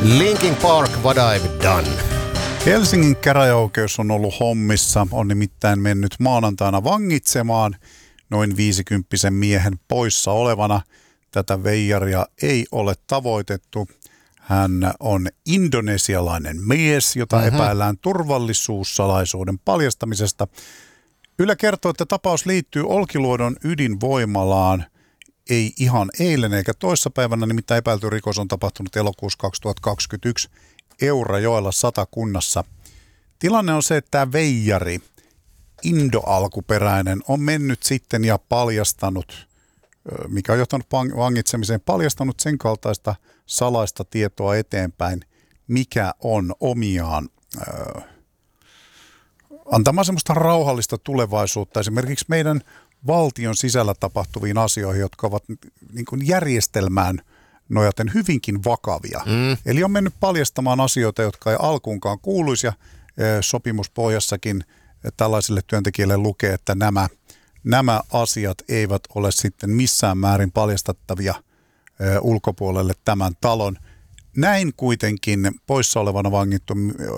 Linkin Park, What I've Done. Helsingin käräjäoikeus on ollut hommissa, on nimittäin mennyt maanantaina vangitsemaan noin 50-vuotiaan miehen poissa olevana. Tätä veijaria ei ole tavoitettu. Hän on indonesialainen mies, jota epäillään turvallisuussalaisuuden paljastamisesta. Yle kertoo, että tapaus liittyy Olkiluodon ydinvoimalaan. Ei ihan eilen eikä toissapäivänä, nimittäin epäilty rikos on tapahtunut elokuussa 2021 Eurajoella Satakunnassa. Tilanne on se, että tämä veijari, indoalkuperäinen, on mennyt sitten ja paljastanut, mikä on johtanut vangitsemiseen, paljastanut sen kaltaista salaista tietoa eteenpäin, mikä on omiaan antamaan semmoista rauhallista tulevaisuutta esimerkiksi meidän valtion sisällä tapahtuviin asioihin, jotka ovat niin kuin järjestelmään nojaten hyvinkin vakavia. Eli on mennyt paljastamaan asioita, jotka ei alkuunkaan kuuluisi, ja sopimuspohjassakin tällaisille työntekijälle lukee, että nämä asiat eivät ole sitten missään määrin paljastettavia ulkopuolelle tämän talon. Näin kuitenkin poissa olevana vangittu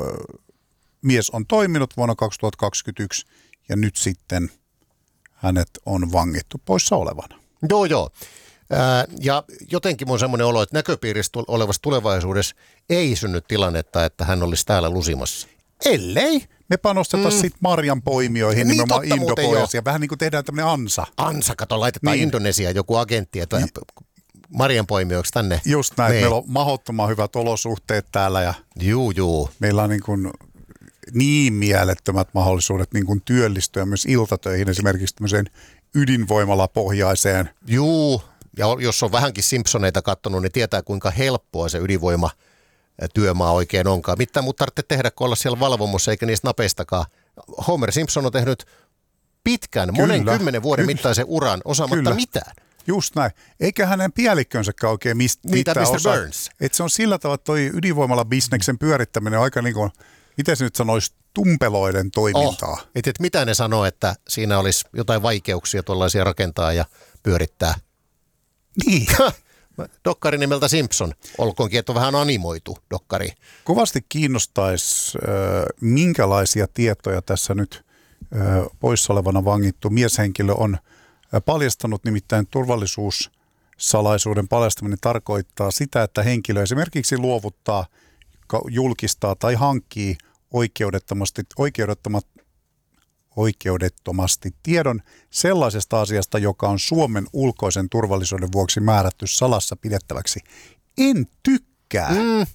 mies on toiminut vuonna 2021 ja nyt sitten hänet on vangittu poissa olevana. Joo. Ja jotenkin mun semmoinen olo, että näköpiirissä olevassa tulevaisuudessa ei synny tilannetta, että hän olisi täällä lusimassa. Ellei me panostetaan sitten marjanpoimijoihin, niin, nimenomaan indopohjaisia. Vähän niin kuin tehdään tämmöinen ansa. Ansa, kato, laitetaan niin. Indonesiaan joku agentti, että marjanpoimijoiksi tänne. Just näin, meillä on mahdottoman hyvät olosuhteet täällä ja Juu. Meillä on niin mielettömät mahdollisuudet niin kuin työllistyä myös iltatöihin, esimerkiksi tämmöiseen ydinvoimalapohjaiseen. Juu, ja jos on vähänkin Simpsoneita katsonut, niin tietää kuinka helppoa se ydinvoimatyömaa oikein onkaan. Mitä mut tarvitsee tehdä, kun olla siellä valvomossa eikä niistä napeistakaan. Homer Simpson on tehnyt pitkän, monen 10 vuoden mittaisen uran osaamatta mitään. Just näin. Eikä hänen päällikkönsäkään oikein mitään osaa. Burns. Että se on sillä tavalla, että toi ydinvoimala-bisneksen pyörittäminen on aika niin kuin, miten se nyt sanoisi, tumpeloiden toimintaa. Et mitä ne sanoo, että siinä olisi jotain vaikeuksia tuollaisia rakentaa ja pyörittää? Niin. Dokkari nimeltä Simpson. Olkoonkin, että on vähän animoitu dokkari. Kovasti kiinnostaisi, minkälaisia tietoja tässä nyt poissa olevana vangittu mieshenkilö on paljastanut. Nimittäin turvallisuussalaisuuden paljastaminen tarkoittaa sitä, että henkilö esimerkiksi luovuttaa, julkistaa tai hankkii oikeudettomasti tiedon sellaisesta asiasta, joka on Suomen ulkoisen turvallisuuden vuoksi määrätty salassa pidettäväksi. En tykkää. En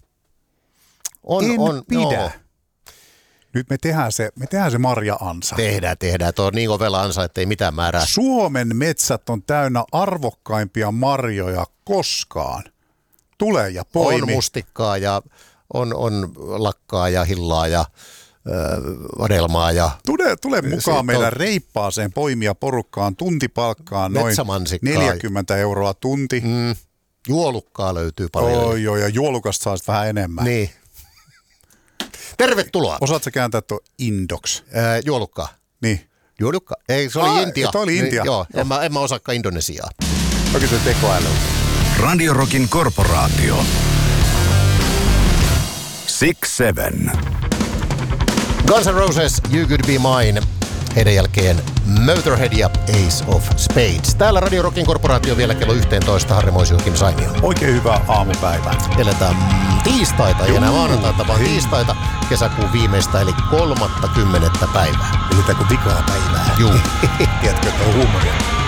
pidä. No. Nyt me tehdään se marja-ansa. Tehdään. Tuo on niin ovela ansa, ettei mitään määrää. Suomen metsät on täynnä arvokkaimpia marjoja koskaan. Tule ja poimi. On mustikkaa ja on lakkaa ja hillaa ja vadelmaa ja Tule mukaan meidän reippaaseen poimia porukkaan, tuntipalkkaan noin 40 € tunti. Juolukkaa löytyy paljon. Joo, ja juolukasta saa vähän enemmän. Niin. Tervetuloa. Osaatko kääntää tuon indoks? Juolukkaa. Niin. Juolukka. Ei, se oli Intia. Toi oli Intia. Joo, en mä osaakaan Indonesiaa. Toki se tekoäly. Radio Rockin korporaatio. 6-7. Guns N' Roses, You Could Be Mine. Heidän jälkeen Motorhead ja Ace of Spades. Täällä Radio Rockin korporaatio vielä kello 11. Harri Moisio, Kim Saimio. Oikein hyvää aamupäivää. Eletään tiistaita, ei enää maanantaita, vaan tiistaita kesäkuun viimeistä, eli 30. päivää. Eli tämä kuin vikaa päivää. Juu. Tiedätkö, että on huumoria.